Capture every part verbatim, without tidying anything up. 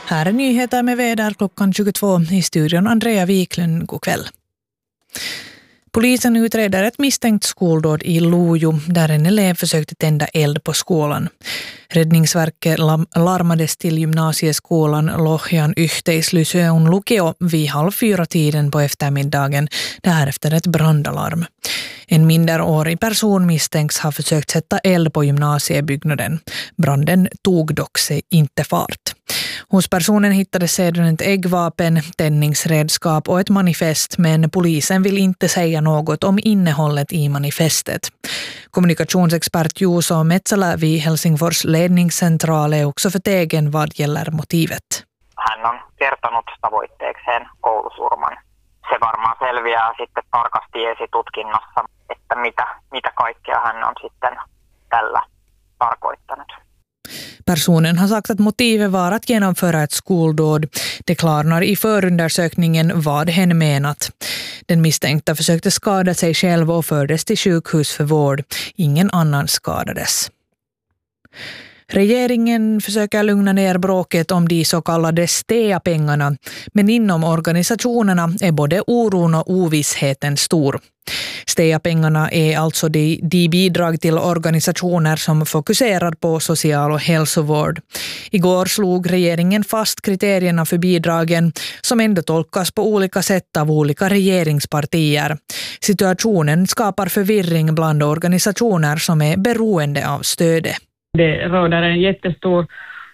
Här är nyheter med väder klockan tjugotvå i studion Andrea Wiklund. God kväll. Polisen utreder ett misstänkt skoldåd i Lojo där en elev försökte tända eld på skolan. Räddningsverket larmades till gymnasieskolan Lohjan Yhteislyseun lukio vid halv fyra tiden på eftermiddagen, därefter ett brandalarm. En minderårig person misstänks ha försökt sätta eld på gymnasiebyggnaden. Branden tog dock sig inte fart. Hos personen hittades sedan ett äggvapen, tändningsredskap och ett manifest, men polisen vill inte säga något om innehållet i manifestet. Kommunikationsexpert Juuso Metsälä vid Helsingfors ledningscentral är också förtegen vad gäller motivet. Hän on kertonut tavoitteekseen koulusurman. Se varmaan selviää sitten tarkasti esitutkinnassa, että mitä, mitä kaikkea hän on sitten tällä tarkoittanut. Personen har sagt att motivet var att genomföra ett skoldåd. Det klarnar i förundersökningen vad hen menat. Den misstänkta försökte skada sig själv och fördes till sjukhus för vård. Ingen annan skadades. Regeringen försöker lugna ner bråket om de så kallade STEA-pengarna, men inom organisationerna är både oron och ovissheten stor. STEA-pengarna är alltså de, de bidrag till organisationer som fokuserar på social- och hälsovård. Igår slog regeringen fast kriterierna för bidragen som ändå tolkas på olika sätt av olika regeringspartier. Situationen skapar förvirring bland organisationer som är beroende av stödet. Det råder en jättestor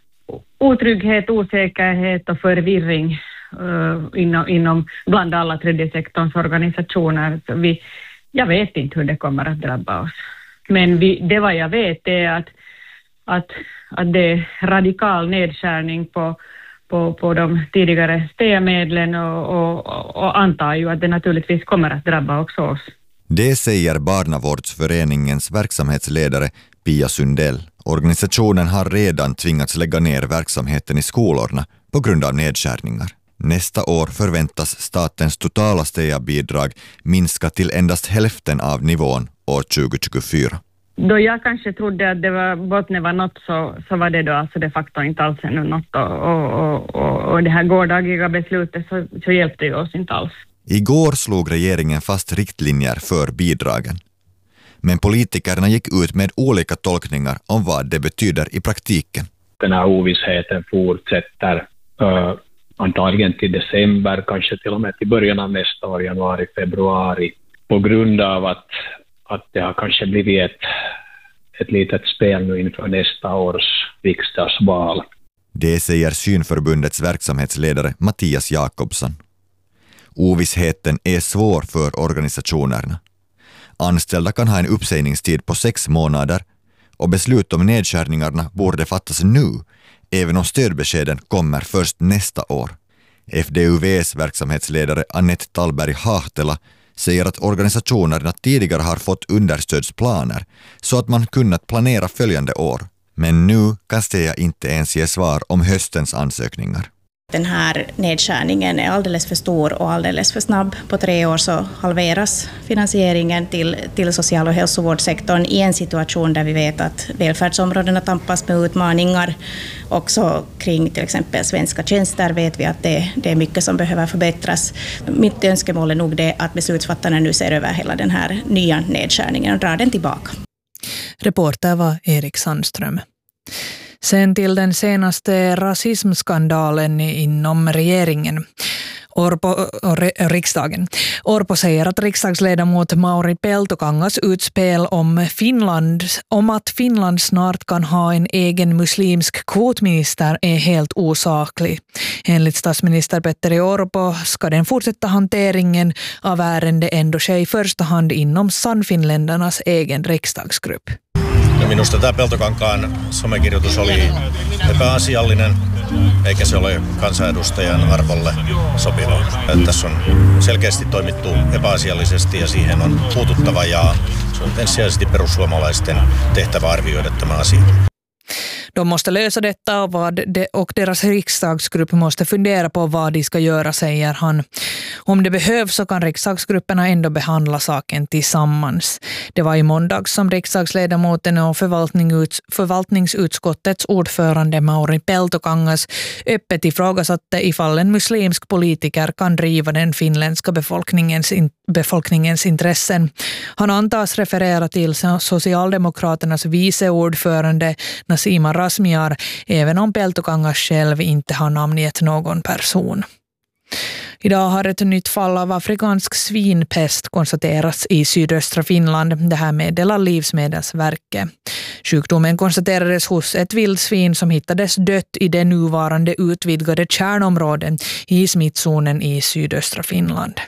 otrygghet, osäkerhet och förvirring uh, inom, inom bland alla tredje sektorns organisationer. Så vi, jag vet inte hur det kommer att drabba oss. Men vi, det vad jag vet är att, att, att det är radikal nedskärning på, på, på de tidigare STEA-medlen och, och, och antar ju att det naturligtvis kommer att drabba också oss. Det säger Barnavårdsföreningens verksamhetsledare Pia Sundell. Organisationen har redan tvingats lägga ner verksamheten i skolorna på grund av nedskärningar. Nästa år förväntas statens totala STEA-bidrag minska till endast hälften av nivån år tjugo tjugofyra. Då jag kanske trodde att det var botten var något så, så var det då alltså de facto inte alls ännu något och, och, och, och det här gårdagliga beslutet så, så hjälpte ju oss inte alls. Igår slog regeringen fast riktlinjer för bidragen. Men politikerna gick ut med olika tolkningar om vad det betyder i praktiken. Den här ovissheten fortsätter uh, antagligen till december, kanske till och med till början av nästa år, januari, februari. På grund av att, att det har kanske blivit ett, ett litet spel nu inför nästa års riksdagsval. Det säger Synförbundets verksamhetsledare Mattias Jakobsson. Ovissheten är svår för organisationerna. Anställda kan ha en uppsägningstid på sex månader och beslut om nedskärningarna borde fattas nu, även om stödbeskeden kommer först nästa år. F D U V:s verksamhetsledare Annette Tallberg-Hahtela säger att organisationerna tidigare har fått understödsplaner så att man kunnat planera följande år. Men nu kan STEA inte ens ge svar om höstens ansökningar. Den här nedskärningen är alldeles för stor och alldeles för snabb. På tre år så halveras finansieringen till, till social- och hälsovårdssektorn i en situation där vi vet att välfärdsområdena tampas med utmaningar. Också kring till exempel svenska tjänster vet vi att det, det är mycket som behöver förbättras. Mitt önskemål är nog det att beslutsfattarna nu ser över hela den här nya nedskärningen och drar den tillbaka. Reporter var Erik Sandström. Sen till den senaste rasismskandalen inom regeringen. Orpo, riksdagen. Orpo säger att riksdagsledamot Mauri Peltokangas utspel om, Finland, om att Finland snart kan ha en egen muslimsk kvotminister är helt osaklig. Enligt statsminister Petteri Orpo ska den fortsätta hanteringen av ärende ändå ske i första hand inom Sannfinländarnas egen riksdagsgrupp. Minusta tämä Peltokankaan somekirjoitus oli epäasiallinen, eikä se ole kansanedustajan arvolle sopiva. Tässä on selkeästi toimittu epäasiallisesti ja siihen on puututtava ja se on ensisijaisesti perussuomalaisten tehtävä arvioida tämä asia. De måste lösa detta och, vad de, och deras riksdagsgrupp måste fundera på vad de ska göra, säger han. Om det behövs så kan riksdagsgrupperna ändå behandla saken tillsammans. Det var i måndags som riksdagsledamoten och förvaltnings, förvaltningsutskottets ordförande Mauri Peltokangas öppet ifrågasatte ifall en muslimsk politiker kan driva den finländska befolkningens, in, befolkningens intressen. Han antas referera till Socialdemokraternas viceordförande Nasima Razmyar, även om Peltokangas själv inte har namngett någon person. Idag har ett nytt fall av afrikansk svinpest konstaterats i sydöstra Finland. Det här meddelar Livsmedelsverket. Sjukdomen konstaterades hos ett vildsvin som hittades dött i det nuvarande utvidgade kärnområden i smittzonen i sydöstra Finland.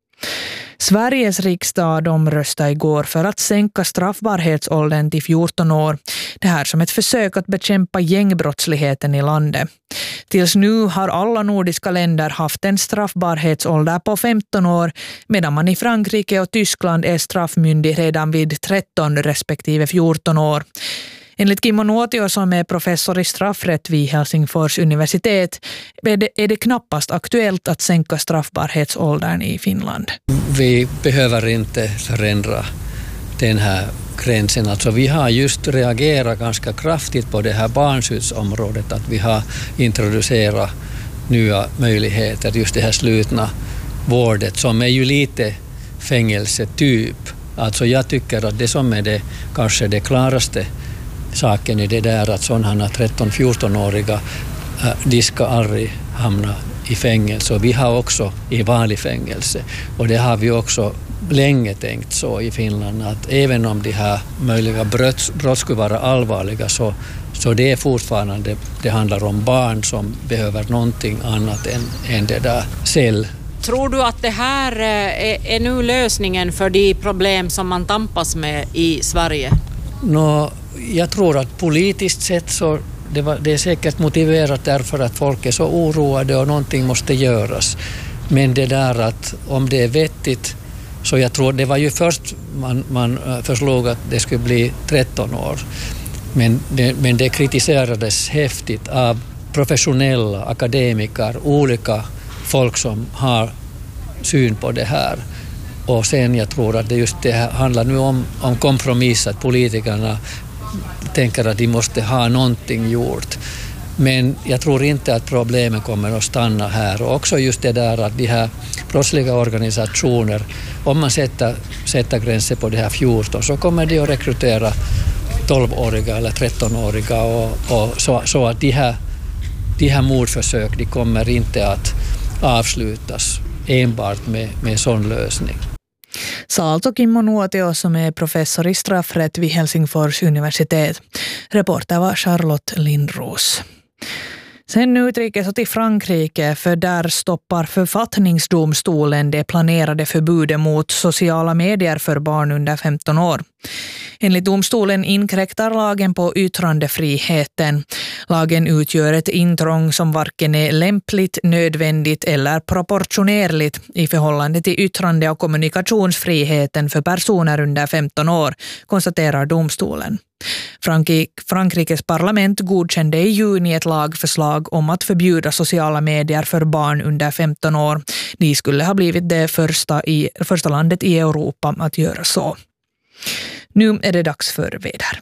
Sveriges riksdag omröstade igår för att sänka straffbarhetsåldern till fjorton år. Det här som ett försök att bekämpa gängbrottsligheten i landet. Tills nu har alla nordiska länder haft en straffbarhetsålder på femton år, medan man i Frankrike och Tyskland är straffmyndig redan vid tretton respektive fjorton år. Enligt Kimmo Nuotio, som är professor i straffrätt vid Helsingfors universitet, är det, är det knappast aktuellt att sänka straffbarhetsåldern i Finland. Vi behöver inte förändra den här gränsen. Alltså vi har just reagerat ganska kraftigt på det här barnskyddsområdet, att vi har introducerat nya möjligheter, just det här slutna vårdet som är ju lite fängelsetyp. Alltså jag tycker att det som är det kanske det klaraste saken är det där att sådana tretton-fjorton-åriga de ska aldrig hamna i fängelse. Och vi har också i vanlig fängelse. Och det har vi också länge tänkt så i Finland, att även om de här möjliga brott, brott skulle vara allvarliga så, så det är fortfarande, det handlar om barn som behöver någonting annat än, än det där cell. Tror du att det här är, är nu lösningen för de problem som man tampas med i Sverige? Nå, jag tror att politiskt sett så det, var, det är säkert motiverat därför att folk är så oroade och någonting måste göras. Men det där att om det är vettigt, så jag tror det var ju först man, man förslog att det skulle bli tretton år. Men det, men det kritiserades häftigt av professionella akademiker, olika folk som har syn på det här. Och sen jag tror att det just det här handlar nu om, om kompromiss, att politikerna tänker att de måste ha någonting gjort. Men jag tror inte att problemen kommer att stanna här. Och också just det där att de här brottsliga organisationer, om man sätter, sätter gränser på det här fjorton så kommer de att rekrytera tolv-åriga eller tretton-åriga och, och så, så att de här, de här mordförsök de kommer inte att avslutas enbart med, med sån lösning. Sa alltså Kimmo Nuotio, som är professor i straffrätt vid Helsingfors universitet. Reporter var Charlotte Lindros. Sen utrikes och till Frankrike, för där stoppar författningsdomstolen det planerade förbudet mot sociala medier för barn under femton år. Enligt domstolen inkräktar lagen på yttrandefriheten. Lagen utgör ett intrång som varken är lämpligt, nödvändigt eller proportionerligt i förhållande till yttrande- och kommunikationsfriheten för personer under femton år, konstaterar domstolen. Frankrikes parlament godkände i juni ett lagförslag om att förbjuda sociala medier för barn under femton år. De skulle ha blivit det första, i, första landet i Europa att göra så. Nu är det dags för väder.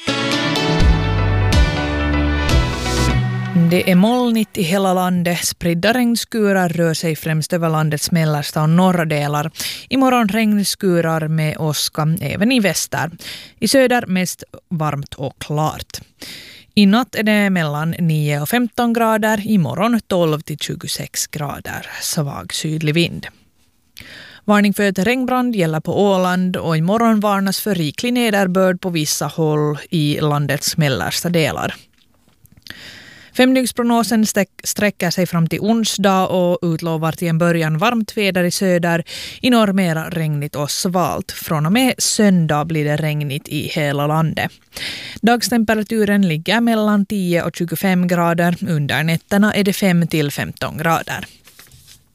Det är molnigt i hela landet. Spridda regnskurar rör sig främst över landets mellersta och norra delar. Imorgon regnskurar med åska även i väster. I söder mest varmt och klart. I natt är det mellan nio och femton grader. Imorgon tolv till tjugosex grader. Svag sydlig vind. Varning för ett regnbrand gäller på Åland och imorgon varnas för riklig nederbörd på vissa håll i landets mellersta delar. Femdygnsprognosen sträcker sig fram till onsdag och utlovar till en början varmt väder i söder, i norr mera regnigt och svalt. Från och med söndag blir det regnigt i hela landet. Dagstemperaturen ligger mellan tio och tjugofem grader, under nätterna är det fem till femton grader.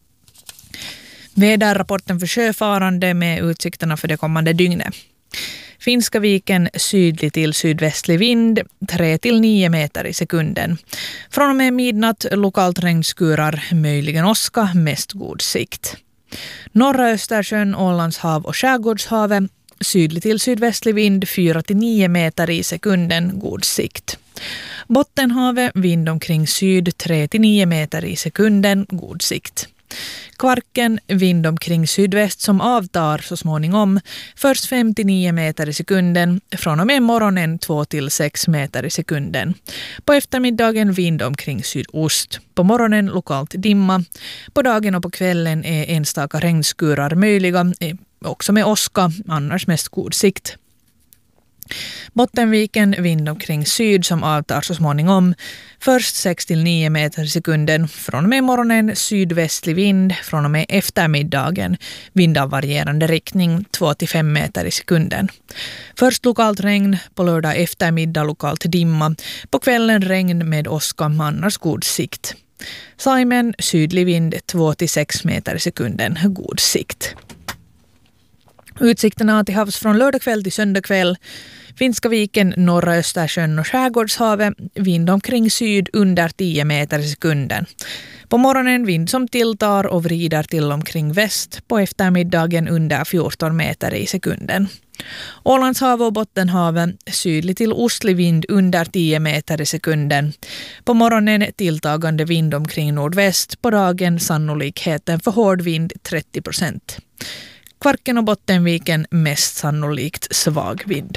Väderrapporten för sjöfarande med utsikterna för det kommande dygnet. Finska viken sydlig till sydvästlig vind, tre till nio meter i sekunden. Från och med midnatt lokalt regnskurar, möjligen åska, mest god sikt. Norra Östersjön, Ålands hav och Skärgårdshavet, sydlig till sydvästlig vind, fyra till nio meter i sekunden, god sikt. Bottenhavet, vind omkring syd, tre till nio meter i sekunden, god sikt. Kvarken, vind omkring sydväst som avtar så småningom, först fem till nio meter i sekunden, från och med morgonen två till sex meter i sekunden. På eftermiddagen vind omkring sydost. På morgonen lokalt dimma. På dagen och på kvällen är enstaka regnskurar möjliga, också med åska, annars mest god sikt. Bottenviken, vind omkring syd som avtar så småningom, först sex till nio meter i sekunden, från och med morgonen sydvästlig vind, från och med eftermiddagen vind av varierande riktning, två till fem meter i sekunden. Först lokalt regn, på lördag eftermiddag lokalt dimma, på kvällen regn med åska, annars god sikt. Saimen, sydlig vind, två till sex meter i sekunden, god sikt. Utsikterna till havs från lördagkväll till söndagkväll. Finska viken, norra Östersjön och Skärgårdshavet, vind omkring syd under tio meter i sekunden. På morgonen vind som tilltar och vrider till omkring väst, på eftermiddagen under fjorton meter i sekunden. Ålandshavet och Bottenhavet, sydlig till ostlig vind under tio meter i sekunden. På morgonen tilltagande vind omkring nordväst, på dagen sannolikheten för hård vind trettio procent. Kvarken och Bottenviken, mest sannolikt svag vind.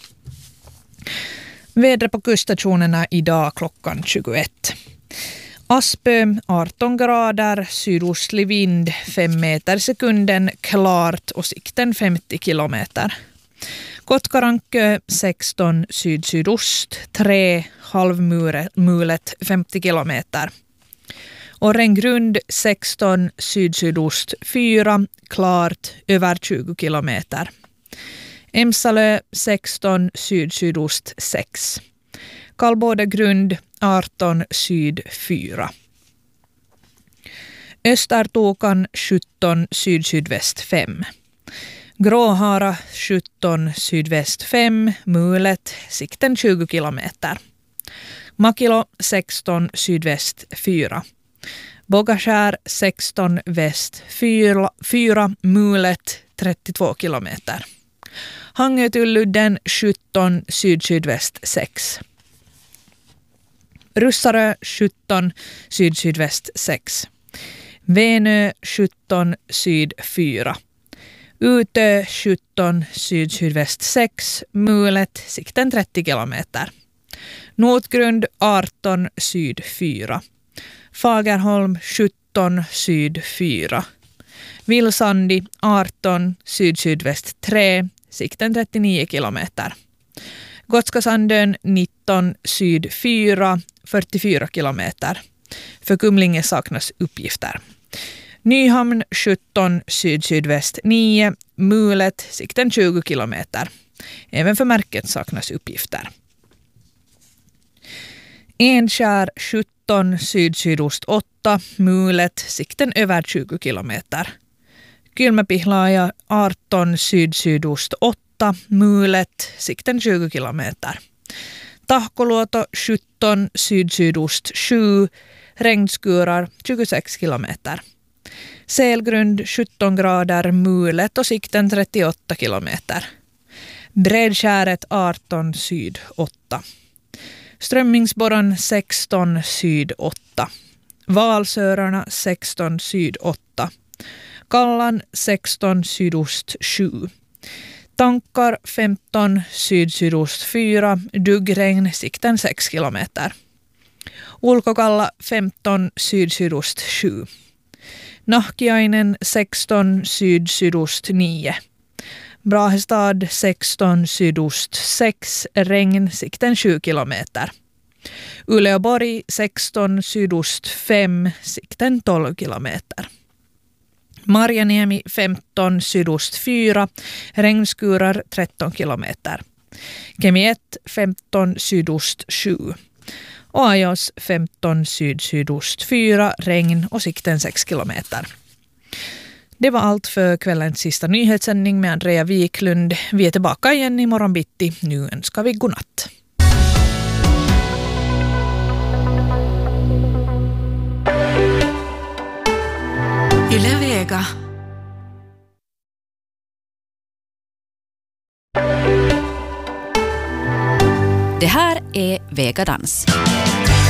Vädret på kuststationerna idag klockan tjugoett. Aspö arton grader, sydostlig vind fem meter i sekunden, klart och sikten femtio kilometer. Kotkarankö sexton syd-sydost, tre halvmulet femtio kilometer. Orrengrund sexton syd-sydost fyra, klart över tjugo kilometer. Emsalö sexton syd-sydost sex. Kallbådegrund arton syd fyra. Östertokan sjutton syd-sydväst fem. Gråhara sjutton sydväst fem, mulet sikten tjugo kilometer. Makilo sexton sydväst fyra. Bogaskär sexton väst fyra, mulet trettiotvå kilometer. Hangötulludden sjutton syd-sydväst sex. Russarö sjutton syd-sydväst sex. Venö sjutton syd fyra. Utö sjutton syd-sydväst sex, mulet sikten trettio kilometer. Notgrund arton syd fyra. Fagerholm sjutton syd fyra. Vilsandi arton syd-sydväst tre, sikten trettionio kilometer. Gotskasandön nitton syd fyra, fyrtiofyra kilometer. För Kumlinge saknas uppgifter. Nyhamn sjutton syd-sydväst nio, mulet sikten tjugo kilometer. Även för märket saknas uppgifter. Enskär sjutton syd-sydost åtta, mulet sikten över tjugo kilometer. Kylmäpihlaaja arton syd-sydost åtta, mulet sikten tjugo kilometer. Tahkoluoto sjutton syd-sydost sju, regnskurar tjugosex kilometer. Selgrund sjutton grader, mulet och sikten trettioåtta kilometer. Bredskäret arton syd åtta. Strömmingsborren sexton syd åtta. Valsörarna sexton syd åtta. Kallan sexton sydost sju. Tankar femton syd-sydost fyra, duggregn sikten sex kilometer. Ulkokalla femton syd-sydost sju. Nahkiainen sexton syd-sydost nio. Brahestad sexton sydost sex, regn sikten sju kilometer. Uleåborg sexton sydost fem, sikten tolv kilometer. Marjaniemi femton sydost fyra, regnskurar tretton kilometer. Kemiett femton sydost sju. Och Ajos femton syd-sydost fyra, regn och sikten sex kilometer. Det var allt för kvällens sista nyhetssändning med Andrea Wiklund. Vi är tillbaka igen imorgon bitti. Nu önskar vi godnatt. Yle Vega. Det här är Vegadans.